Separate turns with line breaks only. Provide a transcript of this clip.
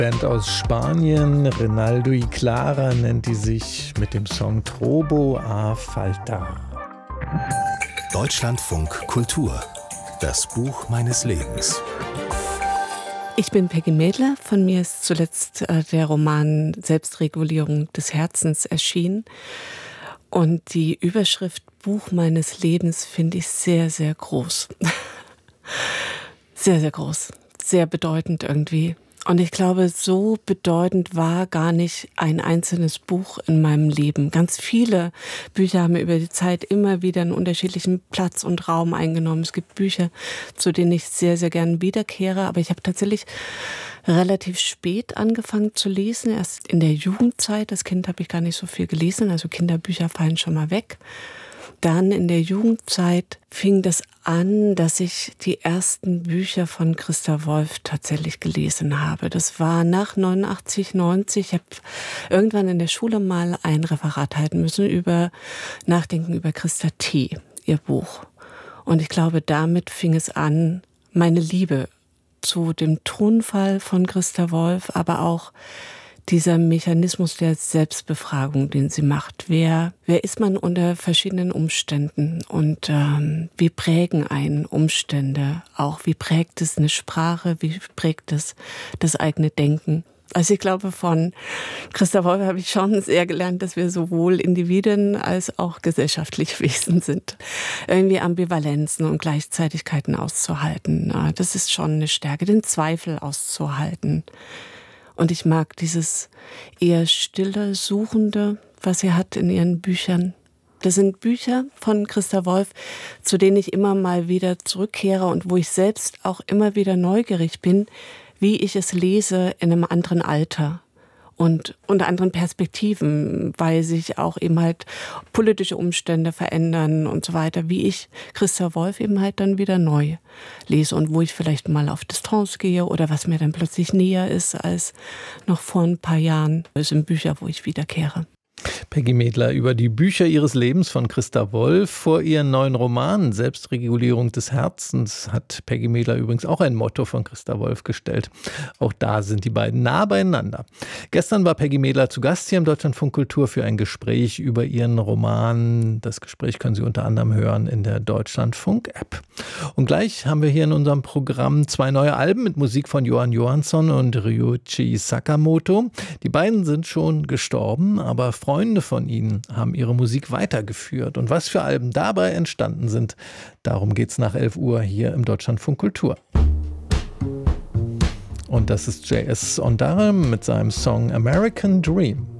Band aus Spanien, Rinaldo y Clara nennt die sich, mit dem Song Trobo a Faltar.
Deutschlandfunk Kultur, das Buch meines Lebens.
Ich bin Peggy Mädler, von mir ist zuletzt der Roman Selbstregulierung des Herzens erschienen. Und die Überschrift Buch meines Lebens finde ich sehr, sehr groß. Sehr, sehr groß, sehr bedeutend irgendwie. Und ich glaube, so bedeutend war gar nicht ein einzelnes Buch in meinem Leben. Ganz viele Bücher haben über die Zeit immer wieder einen unterschiedlichen Platz und Raum eingenommen. Es gibt Bücher, zu denen ich sehr, sehr gern wiederkehre. Aber ich habe tatsächlich relativ spät angefangen zu lesen. Erst in der Jugendzeit. Als Kind habe ich gar nicht so viel gelesen. Also Kinderbücher fallen schon mal weg. Dann in der Jugendzeit fing das an, dass ich die ersten Bücher von Christa Wolf tatsächlich gelesen habe. Das war nach 89, 90. Ich habe irgendwann in der Schule mal ein Referat halten müssen über Nachdenken über Christa T., ihr Buch. Und ich glaube, damit fing es an, meine Liebe zu dem Tonfall von Christa Wolf, aber auch dieser Mechanismus der Selbstbefragung, den sie macht. Wer ist man unter verschiedenen Umständen und wie prägen einen Umstände auch? Wie prägt es eine Sprache? Wie prägt es das eigene Denken? Also ich glaube, von Christa Wolf habe ich schon sehr gelernt, dass wir sowohl Individuen als auch gesellschaftliche Wesen sind. Irgendwie Ambivalenzen und Gleichzeitigkeiten auszuhalten. Das ist schon eine Stärke, den Zweifel auszuhalten. Und ich mag dieses eher stille, suchende, was sie hat in ihren Büchern. Das sind Bücher von Christa Wolf, zu denen ich immer mal wieder zurückkehre und wo ich selbst auch immer wieder neugierig bin, wie ich es lese in einem anderen Alter und unter anderen Perspektiven, weil sich auch eben halt politische Umstände verändern und so weiter, wie ich Christa Wolf eben halt dann wieder neu lese und wo ich vielleicht mal auf Distanz gehe oder was mir dann plötzlich näher ist als noch vor ein paar Jahren. Das sind Bücher, wo ich wiederkehre.
Peggy Mädler über die Bücher ihres Lebens von Christa Wolf. Vor ihren neuen Roman Selbstregulierung des Herzens hat Peggy Mädler übrigens auch ein Motto von Christa Wolf gestellt. Auch da sind die beiden nah beieinander. Gestern war Peggy Mädler zu Gast hier im Deutschlandfunk Kultur für ein Gespräch über ihren Roman. Das Gespräch können Sie unter anderem hören in der Deutschlandfunk-App. Und gleich haben wir hier in unserem Programm 2 neue Alben mit Musik von Johan Johansson und Ryuichi Sakamoto. Die beiden sind schon gestorben, aber Freunde von ihnen haben ihre Musik weitergeführt. Und was für Alben dabei entstanden sind, darum geht's nach 11 Uhr hier im Deutschlandfunk Kultur. Und das ist J.S. Ondare mit seinem Song American Dream.